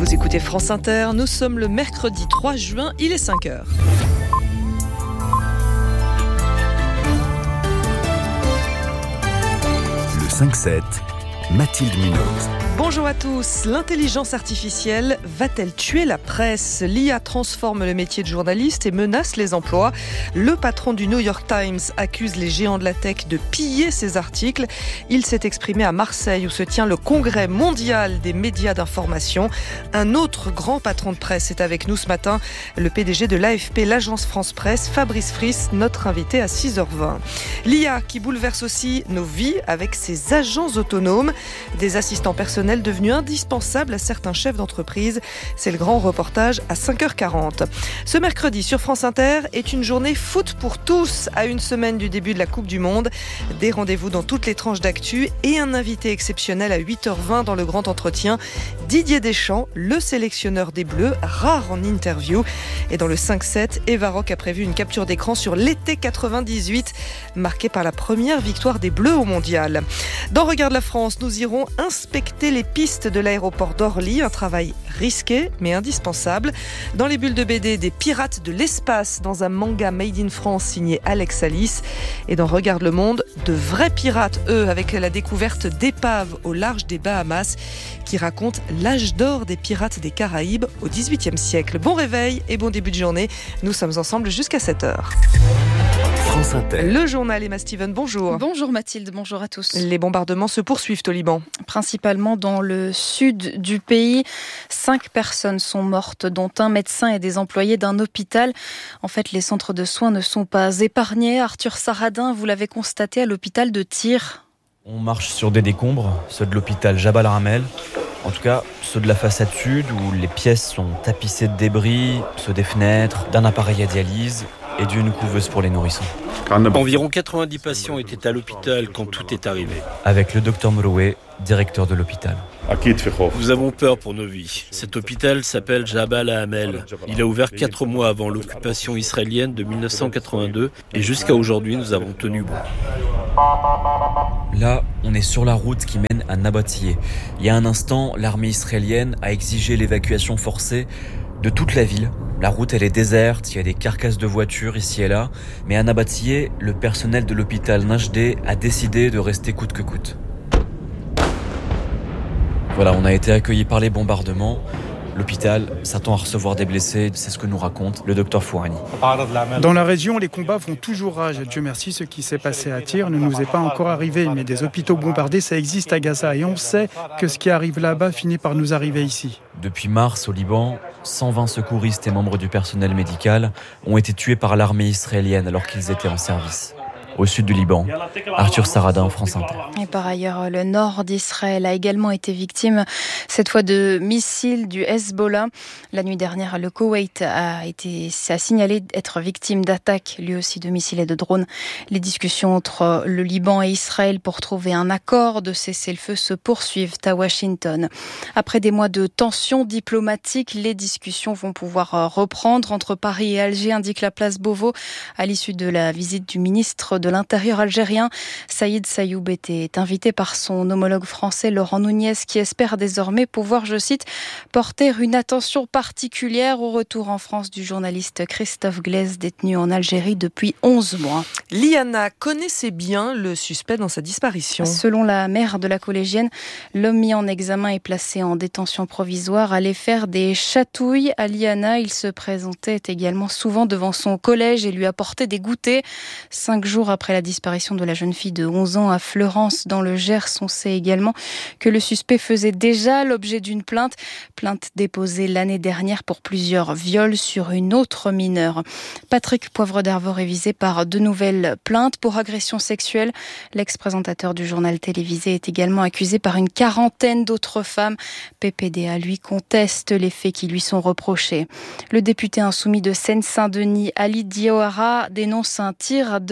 Vous écoutez France Inter, nous sommes le mercredi 3 juin, il est 5h. Le 5-7, Mathilde Munoz. Bonjour à tous. L'intelligence artificielle va-t-elle tuer la presse ? L'IA transforme le métier de journaliste et menace les emplois. Le patron du New York Times accuse les géants de la tech de piller ses articles. Il s'est exprimé à Marseille où se tient le congrès mondial des médias d'information. Un autre grand patron de presse est avec nous ce matin, le PDG de l'AFP, l'agence France Presse, Fabrice Friss, notre invité à 6h20. L'IA qui bouleverse aussi nos vies avec ses agents autonomes, des assistants personnels devenus indispensables à certains chefs d'entreprise. C'est le grand reportage à 5h40. Ce mercredi sur France Inter est une journée foot pour tous, à une semaine du début de la Coupe du Monde. Des rendez-vous dans toutes les tranches d'actu et un invité exceptionnel à 8h20 dans le grand entretien. Didier Deschamps, le sélectionneur des Bleus, rare en interview. Et dans le 5-7, Eva Rock a prévu une capture d'écran sur l'été 98, marquée par la première victoire des Bleus au Mondial. Dans Regarde la France, nous irons inspecter les pistes de l'aéroport d'Orly, un travail risqué mais indispensable. Dans les bulles de BD, des pirates de l'espace dans un manga made in France signé Alex Alice. Et dans Regarde le monde, de vrais pirates, avec la découverte d'épaves au large des Bahamas qui racontent l'âge d'or des pirates des Caraïbes au XVIIIe siècle. Bon réveil et bon début de journée. Nous sommes ensemble jusqu'à 7h. France Inter. Le journal Emma Steven, bonjour. Bonjour Mathilde, bonjour à tous. Les bombardements se poursuivent au Liban. Principalement dans le sud du pays. 5 personnes sont mortes, dont un médecin et des employés d'un hôpital. En fait, les centres de soins ne sont pas épargnés. Arthur Saradin, vous l'avez constaté à l'hôpital de Tyr. On marche sur des décombres, ceux de l'hôpital Jabal Ramel. En tout cas, ceux de la façade sud où les pièces sont tapissées de débris, ceux des fenêtres, d'un appareil à dialyse et d'une couveuse pour les nourrissons. Environ 90 patients étaient à l'hôpital quand tout est arrivé. Avec le docteur Moroué, directeur de l'hôpital. Nous avons peur pour nos vies. Cet hôpital s'appelle Jabal Hamel. Il a ouvert 4 mois avant l'occupation israélienne de 1982 et jusqu'à aujourd'hui, nous avons tenu bon. Là, on est sur la route qui mène à Nabatiyeh. Il y a un instant, l'armée israélienne a exigé l'évacuation forcée de toute la ville. La route, elle est déserte, il y a des carcasses de voitures ici et là. Mais à Nabatiyeh, le personnel de l'hôpital Najdeh a décidé de rester coûte que coûte. Voilà, on a été accueillis par les bombardements. L'hôpital s'attend à recevoir des blessés, c'est ce que nous raconte le docteur Fouhani. Dans la région, les combats font toujours rage. Dieu merci, ce qui s'est passé à Tyr ne nous est pas encore arrivé. Mais des hôpitaux bombardés, ça existe à Gaza. Et on sait que ce qui arrive là-bas finit par nous arriver ici. Depuis mars, au Liban, 120 secouristes et membres du personnel médical ont été tués par l'armée israélienne alors qu'ils étaient en service. Au sud du Liban, Arthur Saradin, France Inter. Et par ailleurs, le nord d'Israël a également été victime, cette fois de missiles du Hezbollah. La nuit dernière, le Koweït a signalé être victime d'attaques, lui aussi de missiles et de drones. Les discussions entre le Liban et Israël pour trouver un accord de cessez-le-feu se poursuivent à Washington. Après des mois de tensions diplomatiques, les discussions vont pouvoir reprendre entre Paris et Alger, indique la place Beauvau, à l'issue de la visite du ministre de l'Intérieur algérien. Saïd Sayoub était invité par son homologue français Laurent Nunez qui espère désormais pouvoir, je cite, porter une attention particulière au retour en France du journaliste Christophe Glaise détenu en Algérie depuis 11 mois. Liana connaissait bien le suspect dans sa disparition. Selon la mère de la collégienne, l'homme mis en examen et placé en détention provisoire allait faire des chatouilles à Liana. Il se présentait également souvent devant son collège et lui apportait des goûters. 5 jours après la disparition de la jeune fille de 11 ans à Fleurance dans le Gers, on sait également que le suspect faisait déjà l'objet d'une plainte déposée l'année dernière pour plusieurs viols sur une autre mineure. Patrick Poivre d'Arvor est visé par 2 nouvelles plaintes pour agression sexuelle. L'ex-présentateur du journal télévisé est également accusé par une 40aine d'autres femmes. PPDA lui conteste les faits qui lui sont reprochés. Le député insoumis de Seine-Saint-Denis, Ali Diawara, dénonce un tir de LBD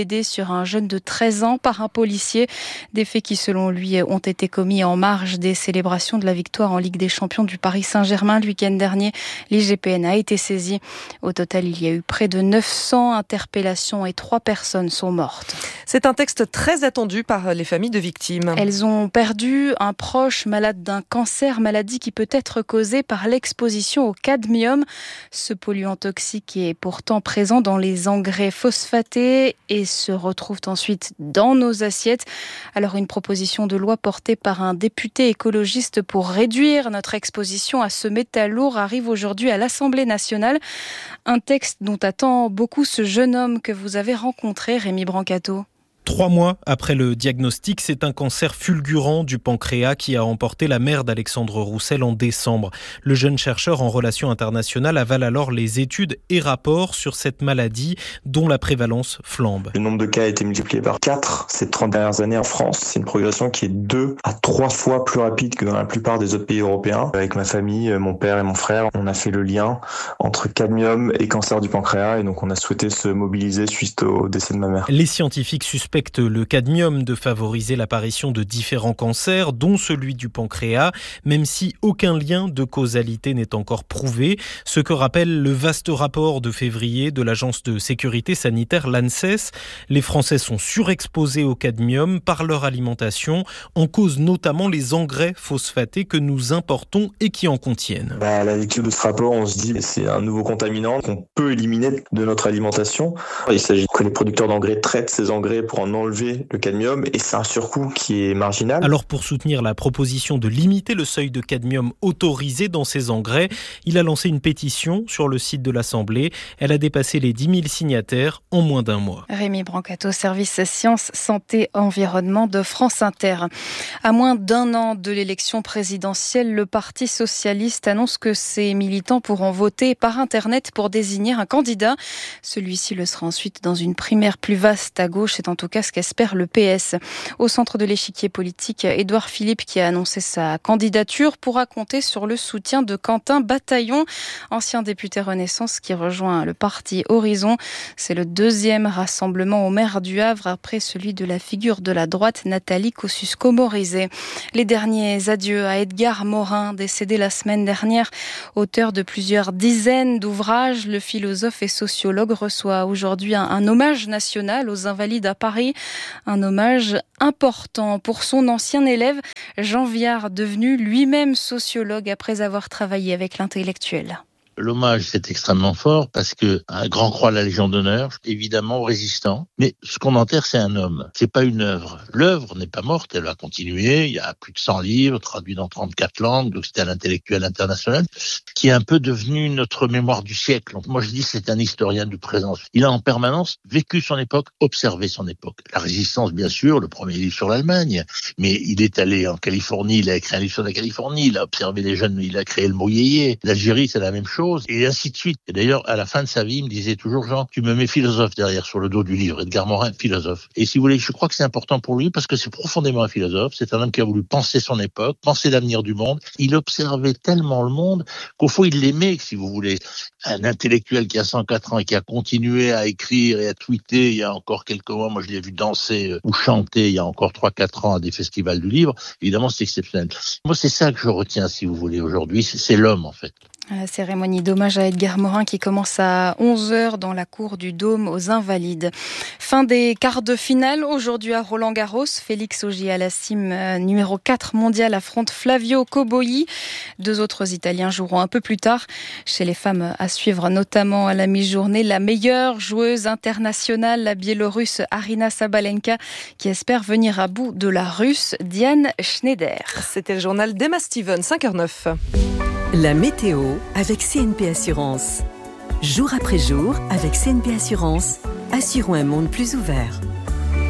LBD sur un jeune de 13 ans par un policier. Des faits qui, selon lui, ont été commis en marge des célébrations de la victoire en Ligue des Champions du Paris Saint-Germain le week-end dernier. L'IGPN a été saisie. Au total, il y a eu près de 900 interpellations et 3 personnes sont mortes. C'est un texte très attendu par les familles de victimes. Elles ont perdu un proche malade d'un cancer, maladie qui peut être causée par l'exposition au cadmium. Ce polluant toxique est pourtant présent dans les engrais phosphatés et se retrouve ensuite dans nos assiettes. Alors une proposition de loi portée par un député écologiste pour réduire notre exposition à ce métal lourd arrive aujourd'hui à l'Assemblée nationale. Un texte dont attend beaucoup ce jeune homme que vous avez rencontré, Rémi Brancato. 3 mois après le diagnostic, c'est un cancer fulgurant du pancréas qui a emporté la mère d'Alexandre Roussel en décembre. Le jeune chercheur en relations internationales avale alors les études et rapports sur cette maladie dont la prévalence flambe. Le nombre de cas a été multiplié par 4 ces 30 dernières années en France. C'est une progression qui est 2 à 3 fois plus rapide que dans la plupart des autres pays européens. Avec ma famille, mon père et mon frère, on a fait le lien entre cadmium et cancer du pancréas et donc on a souhaité se mobiliser suite au décès de ma mère. Les scientifiques suspectent le cadmium de favoriser l'apparition de différents cancers, dont celui du pancréas, même si aucun lien de causalité n'est encore prouvé. Ce que rappelle le vaste rapport de février de l'Agence de sécurité sanitaire, l'ANSES. Les Français sont surexposés au cadmium par leur alimentation, en cause notamment les engrais phosphatés que nous importons et qui en contiennent. À la lecture de ce rapport, on se dit que c'est un nouveau contaminant qu'on peut éliminer de notre alimentation. Il s'agit que les producteurs d'engrais traitent ces engrais pour en enlever le cadmium et c'est un surcoût qui est marginal. Alors pour soutenir la proposition de limiter le seuil de cadmium autorisé dans ces engrais, il a lancé une pétition sur le site de l'Assemblée. Elle a dépassé les 10 000 signataires en moins d'un mois. Rémi Brancato, service Sciences, Santé, Environnement de France Inter. À moins d'1 an de l'élection présidentielle, le Parti socialiste annonce que ses militants pourront voter par Internet pour désigner un candidat. Celui-ci le sera ensuite dans une primaire plus vaste à gauche. C'est en tout cas ce qu'espère le PS. Au centre de l'échiquier politique, Édouard Philippe, qui a annoncé sa candidature, pourra compter sur le soutien de Quentin Bataillon, ancien député Renaissance qui rejoint le parti Horizon. C'est le 2e rassemblement au maire du Havre après celui de la figure de la droite Nathalie Kosciusko-Morizet. Les derniers adieux à Edgar Morin, décédé la semaine dernière. Auteur de plusieurs dizaines d'ouvrages, le philosophe et sociologue reçoit aujourd'hui un hommage national aux Invalides à Paris. Un hommage important pour son ancien élève, Jean Viard, devenu lui-même sociologue après avoir travaillé avec l'intellectuel. L'hommage, c'est extrêmement fort parce que un grand croix de la Légion d'honneur, évidemment résistant. Mais ce qu'on enterre, c'est un homme. C'est pas une œuvre. L'œuvre n'est pas morte, elle va continuer. Il y a plus de 100 livres traduits dans 34 langues. Donc c'était un intellectuel international qui est un peu devenu notre mémoire du siècle. Donc moi je dis c'est un historien du présent. Il a en permanence vécu son époque, observé son époque. La résistance, bien sûr, le premier livre sur l'Allemagne. Mais il est allé en Californie, il a écrit un livre sur la Californie, il a observé les jeunes, il a créé le mot yéyé. L'Algérie, c'est la même chose. Et ainsi de suite. Et d'ailleurs, à la fin de sa vie, il me disait toujours, Jean, tu me mets philosophe derrière sur le dos du livre. Edgar Morin, philosophe. Et si vous voulez, je crois que c'est important pour lui parce que c'est profondément un philosophe. C'est un homme qui a voulu penser son époque, penser l'avenir du monde. Il observait tellement le monde qu'au fond, il l'aimait, si vous voulez. Un intellectuel qui a 104 ans et qui a continué à écrire et à tweeter il y a encore quelques mois. Moi, je l'ai vu danser ou chanter il y a encore 3-4 ans à des festivals du livre. Évidemment, c'est exceptionnel. Moi, c'est ça que je retiens, si vous voulez, aujourd'hui. C'est l'homme, en fait. La cérémonie d'hommage à Edgar Morin qui commence à 11h dans la cour du Dôme aux Invalides. Fin des quarts de finale. Aujourd'hui à Roland-Garros, Félix Auger-Aliassime, numéro 4 mondial, affronte Flavio Cobolli. 2 autres Italiens joueront un peu plus tard. Chez les femmes, à suivre notamment à la mi-journée, la meilleure joueuse internationale, la Biélorusse Arina Sabalenka, qui espère venir à bout de la Russe Diane Schneider. C'était le journal d'Emma Steven, 5h09. La météo avec CNP Assurance. Jour après jour, avec CNP Assurance, assurons un monde plus ouvert.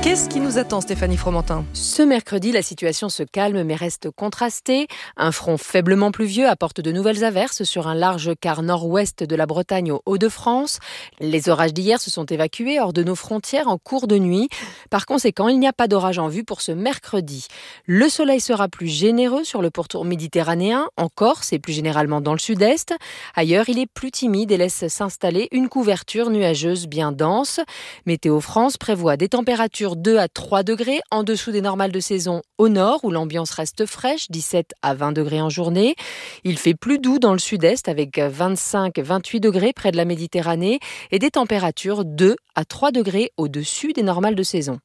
Qu'est-ce qui nous attend, Stéphanie Fromentin ? Ce mercredi, la situation se calme mais reste contrastée. Un front faiblement pluvieux apporte de nouvelles averses sur un large quart nord-ouest de la Bretagne aux Hauts-de-France. Les orages d'hier se sont évacués hors de nos frontières en cours de nuit. Par conséquent, il n'y a pas d'orage en vue pour ce mercredi. Le soleil sera plus généreux sur le pourtour méditerranéen, en Corse et plus généralement dans le sud-est. Ailleurs, il est plus timide et laisse s'installer une couverture nuageuse bien dense. Météo France prévoit des températures 2 à 3 degrés en dessous des normales de saison au nord où l'ambiance reste fraîche, 17 à 20 degrés en journée. Il fait plus doux dans le sud-est avec 25-28 degrés près de la Méditerranée et des températures 2 à 3 degrés au-dessus des normales de saison.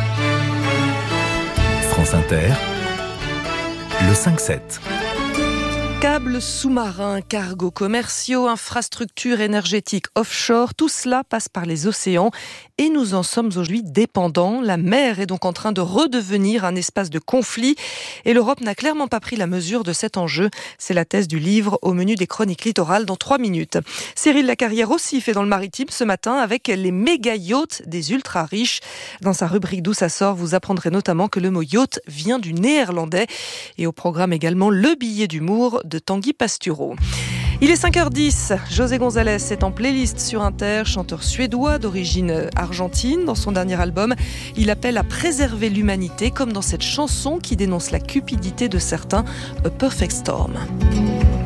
France Inter, le 5-7. Câbles sous-marins, cargos commerciaux, infrastructures énergétiques offshore, tout cela passe par les océans et nous en sommes aujourd'hui dépendants. La mer est donc en train de redevenir un espace de conflit et l'Europe n'a clairement pas pris la mesure de cet enjeu. C'est la thèse du livre au menu des chroniques littorales dans 3 minutes. Cyril Lacarrière aussi fait dans le maritime ce matin avec les méga yachts des ultra riches. Dans sa rubrique D'où ça sort, vous apprendrez notamment que le mot yacht vient du néerlandais et au programme également le billet d'humour de Tanguy Pastureau. Il est 5h10, José González est en playlist sur Inter, chanteur suédois d'origine argentine. Dans son dernier album, il appelle à préserver l'humanité, comme dans cette chanson qui dénonce la cupidité de certains, A Perfect Storm.